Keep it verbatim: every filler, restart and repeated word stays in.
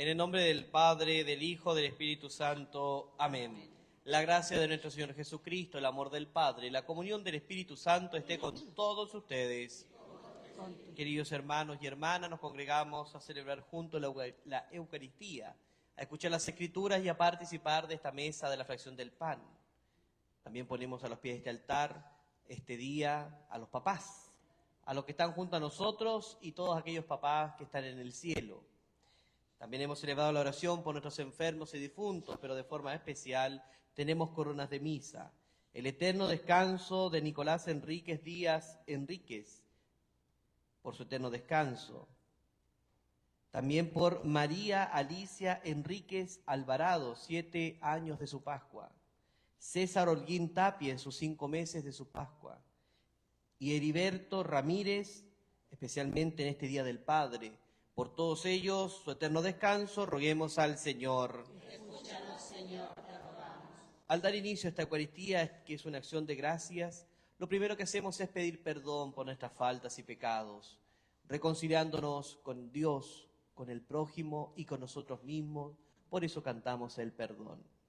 En el nombre del Padre, del Hijo, del Espíritu Santo. Amén. La gracia de nuestro Señor Jesucristo, el amor del Padre, la comunión del Espíritu Santo esté con todos ustedes. Queridos hermanos y hermanas, nos congregamos a celebrar juntos la, la Eucaristía, a escuchar las Escrituras y a participar de esta mesa de la fracción del pan. También ponemos a los pies de este altar este día a los papás, a los que están junto a nosotros y todos aquellos papás que están en el cielo. También hemos celebrado la oración por nuestros enfermos y difuntos, pero de forma especial tenemos coronas de misa. El eterno descanso de Nicolás Enríquez Díaz Enríquez, por su eterno descanso. También por María Alicia Enríquez Alvarado, siete años de su Pascua. César Holguín Tapia, en sus cinco meses de su Pascua. Y Heriberto Ramírez, especialmente en este Día del Padre. Por todos ellos, su eterno descanso, roguemos al Señor. Escúchanos, Señor, te rogamos. Al dar inicio a esta Eucaristía, que es una acción de gracias, lo primero que hacemos es pedir perdón por nuestras faltas y pecados, reconciliándonos con Dios, con el prójimo y con nosotros mismos. Por eso cantamos el perdón.